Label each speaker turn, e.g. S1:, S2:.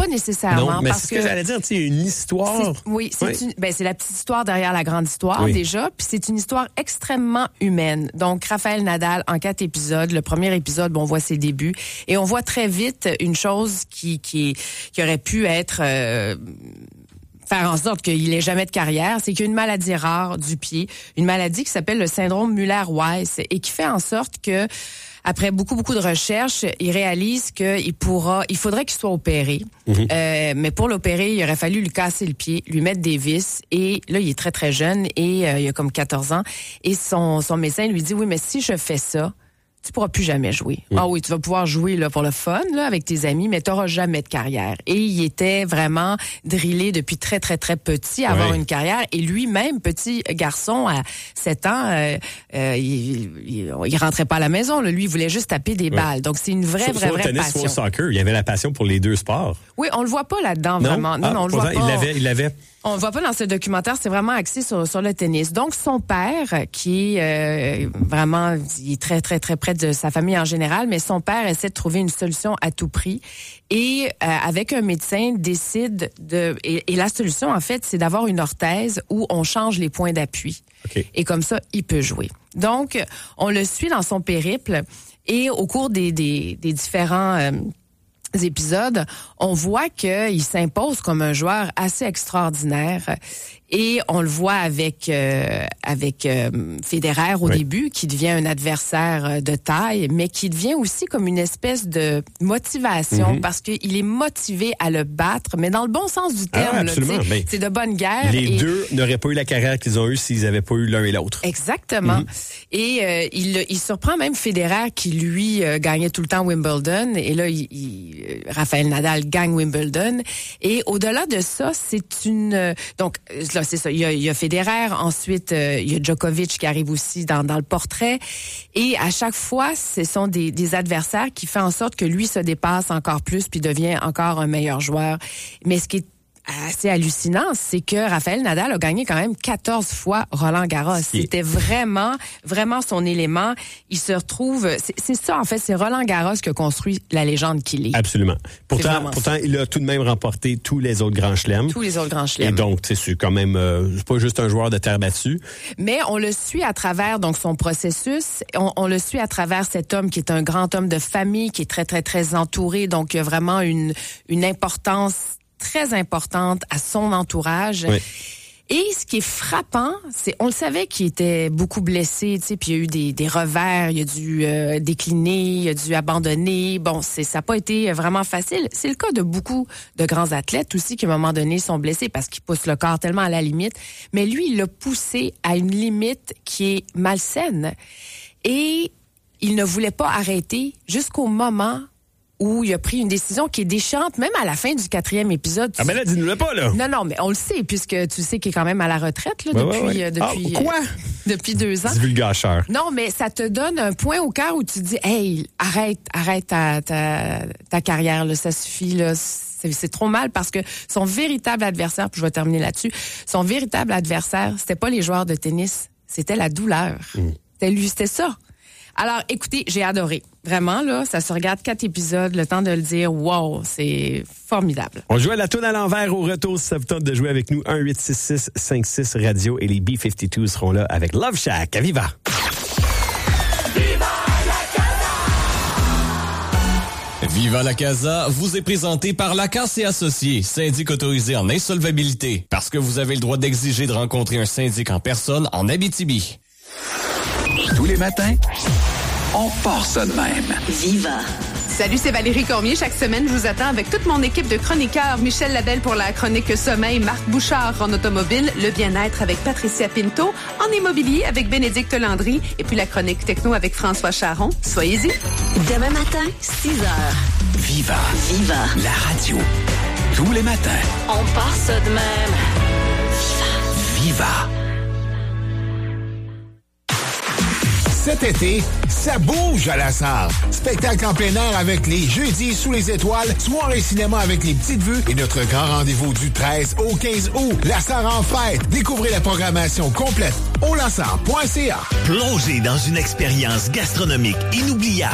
S1: pas nécessairement.
S2: Non, mais
S1: parce
S2: c'est ce que j'allais dire, tu sais, une histoire.
S1: C'est la petite histoire derrière la grande histoire, déjà, puis c'est une histoire extrêmement humaine. Donc, Raphaël Nadal, en 4 épisodes. Le premier épisode, on voit ses débuts, et on voit très vite une chose qui aurait pu être... faire en sorte qu'il ait jamais de carrière, c'est qu'il y a une maladie rare du pied, une maladie qui s'appelle le syndrome Müller-Weiss et qui fait en sorte que, après beaucoup de recherches, il réalise qu'il faudrait qu'il soit opéré. Mais pour l'opérer, il aurait fallu lui casser le pied, lui mettre des vis, et là, il est très, très jeune, et il a comme 14 ans, et son médecin lui dit, oui, mais si je fais ça, tu pourras plus jamais jouer. Ah oui, tu vas pouvoir jouer là pour le fun là avec tes amis, mais tu n'auras jamais de carrière. Et il était vraiment drillé depuis très, très, très petit à avoir une carrière. Et lui-même, petit garçon à 7 ans, il rentrait pas à la maison. Là. Lui, il voulait juste taper des balles. Donc, c'est une vraie
S2: tennis,
S1: passion.
S2: Soit au soccer, il y avait la passion pour les deux sports.
S1: Oui, on le voit pas là-dedans, vraiment. Non, on le voit pas.
S2: Il l'avait.
S1: On le voit pas dans ce documentaire, c'est vraiment axé sur le tennis. Donc, son père, qui est vraiment, il est très, très, très près de sa famille en général, mais son père essaie de trouver une solution à tout prix. Et avec un médecin, décide et la solution, en fait, c'est d'avoir une orthèse où on change les points d'appui. Okay. Et comme ça, il peut jouer. Donc, on le suit dans son périple, et au cours des différents... épisodes, on voit qu'il s'impose comme un joueur assez extraordinaire, et on le voit avec Federer au début, qui devient un adversaire de taille, mais qui devient aussi comme une espèce de motivation, parce qu'il est motivé à le battre, mais dans le bon sens du terme.
S2: Absolument.
S1: Là, c'est de bonne guerre.
S2: Les deux n'auraient pas eu la carrière qu'ils ont eue s'ils n'avaient pas eu l'un et l'autre.
S1: Exactement. Et il surprend même Federer, qui lui gagnait tout le temps Wimbledon, et là Raphaël Nadal gagne Wimbledon. Et au-delà de ça, c'est une... Donc, là, c'est ça. Il y a Federer. Ensuite, il y a Djokovic qui arrive aussi dans le portrait. Et à chaque fois, ce sont des adversaires qui font en sorte que lui se dépasse encore plus puis devient encore un meilleur joueur. Mais ce qui est assez hallucinant, c'est que Raphaël Nadal a gagné quand même 14 fois Roland-Garros. C'était vraiment, vraiment son élément. Il se retrouve... C'est ça, en fait, c'est Roland-Garros qui a construit la légende qu'il est.
S2: Absolument. Pourtant, il a tout de même remporté tous les autres grands chelems.
S1: Tous les autres grands chelems.
S2: Et donc, c'est quand même... c'est pas juste un joueur de terre battue.
S1: Mais on le suit à travers donc son processus. On le suit à travers cet homme qui est un grand homme de famille, qui est très, très, très entouré. Donc, il y a vraiment une importance très importante à son entourage. Oui. Et ce qui est frappant, c'est, on le savait qu'il était beaucoup blessé, tu sais, puis il y a eu des revers, il a dû décliner, il a dû abandonner. Bon, ça n'a pas été vraiment facile. C'est le cas de beaucoup de grands athlètes aussi qui, à un moment donné, sont blessés parce qu'ils poussent le corps tellement à la limite. Mais lui, il l'a poussé à une limite qui est malsaine. Et il ne voulait pas arrêter jusqu'au moment où il a pris une décision qui est déchirante, même à la fin du 4e épisode.
S2: Ah ben là, dis-nous-le pas, là.
S1: Non, mais on le sait, puisque tu sais qu'il est quand même à la retraite, là, depuis 2 ans.
S2: Divulgateur.
S1: Non, mais ça te donne un point au cœur où tu te dis, hey, arrête ta carrière, là, ça suffit, là. C'est trop mal, parce que son véritable adversaire, puis je vais terminer là-dessus, son véritable adversaire, c'était pas les joueurs de tennis, c'était la douleur. C'était ça. Alors, écoutez, j'ai adoré. Vraiment, là, ça se regarde 4 épisodes, le temps de le dire. Wow, c'est formidable.
S2: On joue à la toune à l'envers au retour. Si ça vous tente de jouer avec nous, 1-866-56 Radio, et les B-52 seront là avec Love Shack. À Viva!
S3: Viva la Casa! Viva la Casa vous est présenté par Lacasse et Associés, syndic autorisé en insolvabilité. Parce que vous avez le droit d'exiger de rencontrer un syndic en personne en Abitibi.
S4: Tous les matins, on part ça de même.
S5: Viva!
S6: Salut, c'est Valérie Cormier. Chaque semaine, je vous attends avec toute mon équipe de chroniqueurs. Michel Labelle pour la chronique Sommeil, Marc Bouchard en automobile, le bien-être avec Patricia Pinto, en immobilier avec Bénédicte Landry, et puis la chronique techno avec François Charon. Soyez-y.
S5: Demain matin, 6h.
S4: Viva!
S5: Viva!
S4: La radio. Tous les matins.
S5: On part ça de même.
S4: Viva! Viva!
S7: Cet été, ça bouge à la Sarre. Spectacle en plein air avec les Jeudis sous les étoiles, soirée cinéma avec les petites vues et notre grand rendez-vous du 13 au 15 août. La Sarre en fête. Découvrez la programmation complète au lassarre.ca.
S8: Plongez dans une expérience gastronomique inoubliable